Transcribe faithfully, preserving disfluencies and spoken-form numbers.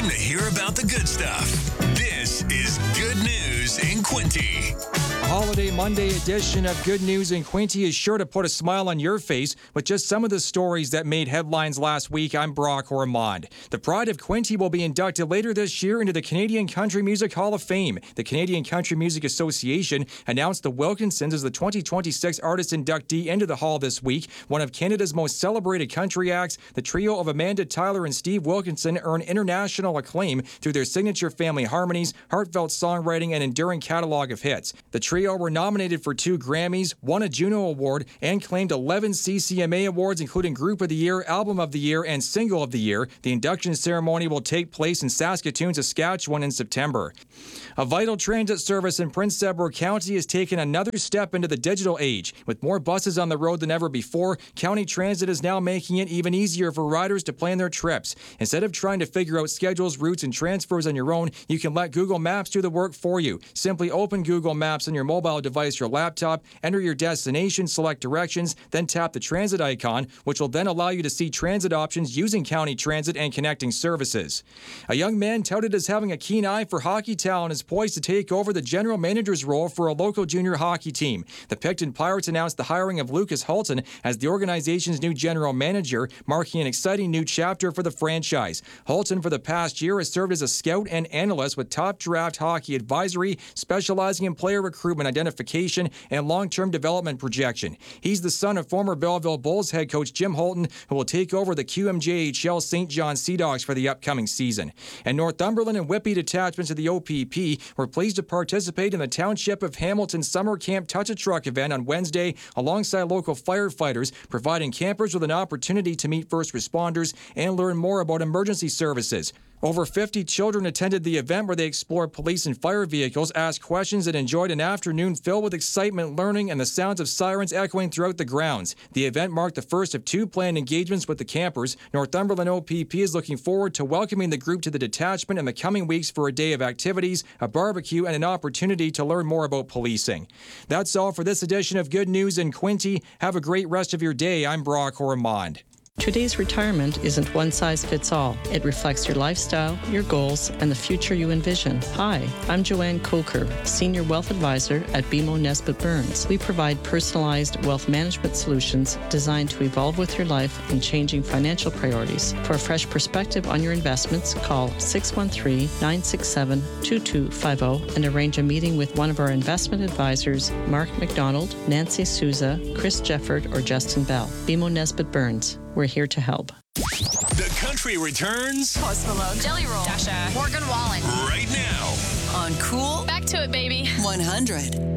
time to hear about the good stuff. This is Good News in Quinte. A holiday Monday edition of Good News in Quinte is sure to put a smile on your face with just some of the stories that made headlines last week. I'm Brock Ormond. The Pride of Quinte will be inducted later this year into the Canadian Country Music Hall of Fame. The Canadian Country Music Association announced the Wilkinsons as the twenty twenty-six artist inductee into the hall this week. One of Canada's most celebrated country acts, the trio of Amanda Tyler and Steve Wilkinson earn international acclaim through their signature family harmonies, heartfelt songwriting, and enduring catalog of hits. The trio were nominated for two Grammys, won a Juno Award, and claimed eleven C C M A awards, including Group of the Year, Album of the Year, and Single of the Year. The induction ceremony will take place in Saskatoon, Saskatchewan in September. A vital transit service in Prince Edward County has taken another step into the digital age. With more buses on the road than ever before, County Transit is now making it even easier for riders to plan their trips. Instead of trying to figure out schedules, routes, and transfers on your own, you can let Google Maps do the work for you. Simply open Google Maps on your mobile device or laptop, enter your destination, select directions, then tap the transit icon, which will then allow you to see transit options using County Transit and connecting services. A young man touted as having a keen eye for hockey talent is poised to take over the general manager's role for a local junior hockey team. The Picton Pirates announced the hiring of Lucas Halton as the organization's new general manager, marking an exciting new chapter for the franchise. Halton, for the past year, has served as a scout and analyst with Top Draft Hockey Advisory, specializing in player recruitment, identification, and long-term development projection. He's the son of former Belleville Bulls head coach Jim Halton, who will take over the Q M J H L Saint John Sea Dogs for the upcoming season. And Northumberland and Whitby detachments of the O P P were pleased to participate in the Township of Hamilton Summer Camp Touch-A-Truck event on Wednesday alongside local firefighters, providing campers with an opportunity to meet first responders and learn more about emergency services. Over fifty children attended the event where they explored police and fire vehicles, asked questions, and enjoyed an afternoon filled with excitement, learning, and the sounds of sirens echoing throughout the grounds. The event marked the first of two planned engagements with the campers. Northumberland O P P is looking forward to welcoming the group to the detachment in the coming weeks for a day of activities, a barbecue, and an opportunity to learn more about policing. That's all for this edition of Good News in Quinte. Have a great rest of your day. I'm Brock Ormond. Today's retirement isn't one size fits all. It reflects your lifestyle, your goals, and the future you envision. Hi, I'm Joanne Coker, Senior Wealth Advisor at B M O Nesbitt Burns. We provide personalized wealth management solutions designed to evolve with your life and changing financial priorities. For a fresh perspective on your investments, call six one three, nine six seven, two two five zero and arrange a meeting with one of our investment advisors, Mark McDonald, Nancy Souza, Chris Jefford, or Justin Bell. B M O Nesbitt Burns. We're here to help. The country returns. Post Malone, Jelly Roll, Dasha, Morgan Wallen. Right now. On Cool. Back to it, baby. one hundred.